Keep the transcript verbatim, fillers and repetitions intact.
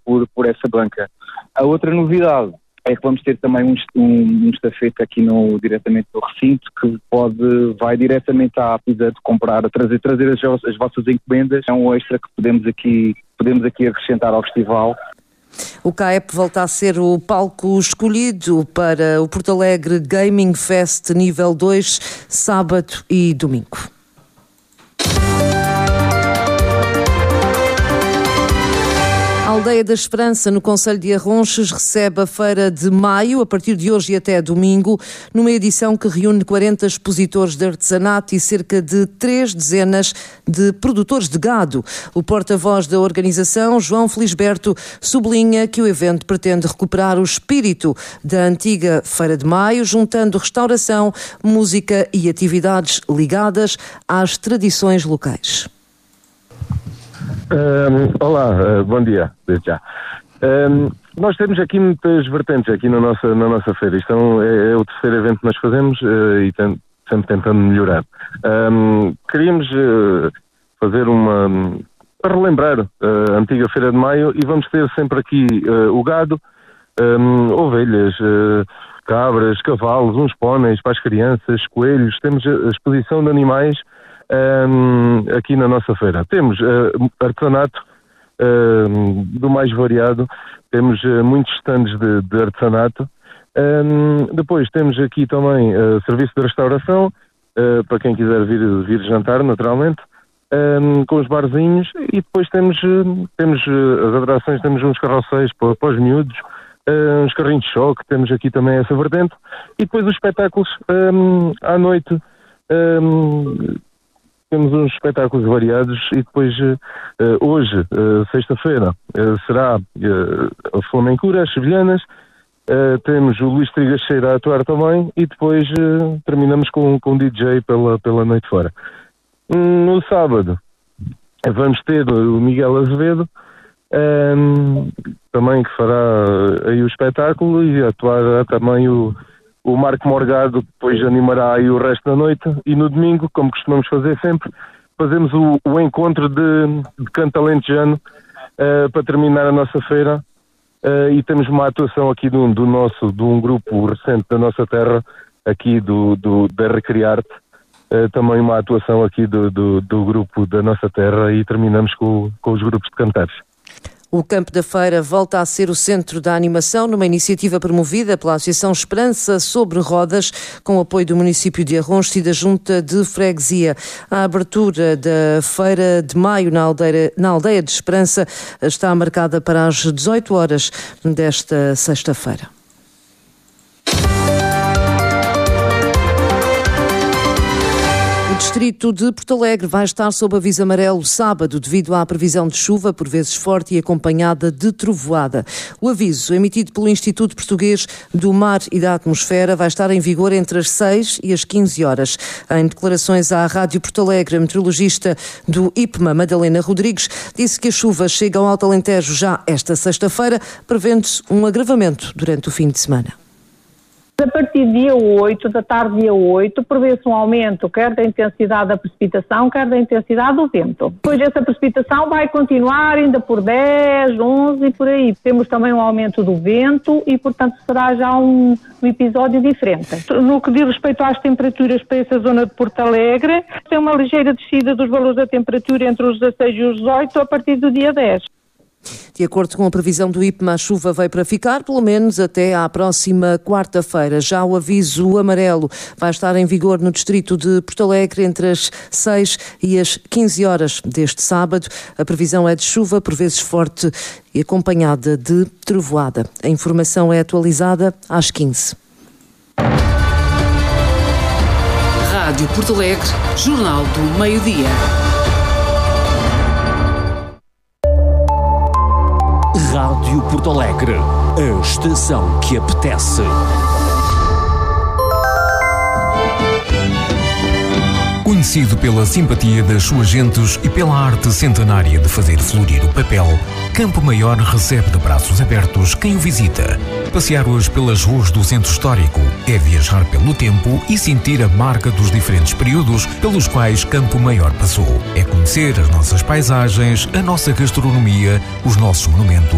por, por essa banca. A outra novidade é que vamos ter também um, um, um estafeta aqui no, diretamente do recinto, que pode, vai diretamente à pizza de comprar, trazer, trazer as, as vossas encomendas. É um extra que podemos aqui, podemos aqui acrescentar ao festival. O C A E P volta a ser o palco escolhido para o Porto Alegre Gaming Fest nível dois, sábado e domingo. A Aldeia da Esperança, no concelho de Arronches, recebe a Feira de Maio, a partir de hoje e até domingo, numa edição que reúne quarenta expositores de artesanato e cerca de três dezenas de produtores de gado. O porta-voz da organização, João Felisberto, sublinha que o evento pretende recuperar o espírito da antiga Feira de Maio, juntando restauração, música e atividades ligadas às tradições locais. Um, olá, uh, bom dia, desde já. Um, nós temos aqui muitas vertentes aqui na nossa, na nossa feira. Isto é, um, é, é o terceiro evento que nós fazemos uh, e tem, sempre tentando melhorar. Um, queríamos uh, fazer uma... para relembrar uh, a antiga Feira de Maio, e vamos ter sempre aqui uh, o gado, um, ovelhas, uh, cabras, cavalos, uns póneis para as crianças, coelhos. Temos a exposição de animais Um, aqui na nossa feira. Temos uh, artesanato uh, do mais variado, temos uh, muitos stands de, de artesanato. Um, depois temos aqui também uh, serviço de restauração, uh, para quem quiser vir, vir jantar, naturalmente, um, com os barzinhos. E depois temos, uh, temos uh, as atrações, temos uns carroceiros para, para os miúdos, uh, uns carrinhos de choque, temos aqui também essa vertente. E depois os espetáculos um, à noite. Um, Temos uns espetáculos variados e depois, uh, hoje, uh, sexta-feira, uh, será uh, a Flamencura, as Sevilhanas, uh, temos o Luís Trigacheira a atuar também e depois uh, terminamos com, com o D J pela, pela noite fora. No sábado, vamos ter o Miguel Azevedo, um, também que fará aí o espetáculo, e atuará também o O Marco Morgado, que depois animará aí o resto da noite. E no domingo, como costumamos fazer sempre, fazemos o, o encontro de, de canto alentejano uh, para terminar a nossa feira. Uh, e temos uma atuação aqui do, do nosso, de um grupo recente da nossa terra, aqui do, do, da Recriarte. Uh, também uma atuação aqui do, do, do grupo da nossa terra, e terminamos com, com os grupos de cantares. O Campo da Feira volta a ser o centro da animação, numa iniciativa promovida pela Associação Esperança sobre Rodas, com o apoio do município de Arronches e da Junta de Freguesia. A abertura da Feira de Maio na aldeia, na aldeia de Esperança está marcada para as dezoito horas desta sexta-feira. O Distrito de Porto Alegre vai estar sob aviso amarelo sábado devido à previsão de chuva, por vezes forte e acompanhada de trovoada. O aviso, emitido pelo Instituto Português do Mar e da Atmosfera, vai estar em vigor entre as seis e as quinze horas. Em declarações à Rádio Porto Alegre, a meteorologista do I P M A, Madalena Rodrigues, disse que as chuvas chegam ao Alto Alentejo já esta sexta-feira, prevendo-se um agravamento durante o fim de semana. A partir do dia oito, da tarde dia oito, prevê-se um aumento quer da intensidade da precipitação, quer da intensidade do vento. Depois essa precipitação vai continuar ainda por dez, onze e por aí. Temos também um aumento do vento e, portanto, será já um, um episódio diferente. No que diz respeito às temperaturas para essa zona de Porto Alegre, tem uma ligeira descida dos valores da temperatura entre os dezasseis e os dezoito a partir do dia dez. De acordo com a previsão do I P M A, a chuva vai para ficar, pelo menos até à próxima quarta-feira. Já o aviso amarelo vai estar em vigor no distrito de Porto Alegre entre as seis e as quinze horas deste sábado. A previsão é de chuva, por vezes forte e acompanhada de trovoada. A informação é atualizada às quinze. Rádio Porto Alegre, Jornal do Meio-Dia. Rádio Porto Alegre, a estação que apetece. Conhecido pela simpatia das suas gentes e pela arte centenária de fazer florir o papel, Campo Maior recebe de braços abertos quem o visita. Passear hoje pelas ruas do centro histórico é viajar pelo tempo e sentir a marca dos diferentes períodos pelos quais Campo Maior passou. É conhecer as nossas paisagens, a nossa gastronomia, os nossos monumentos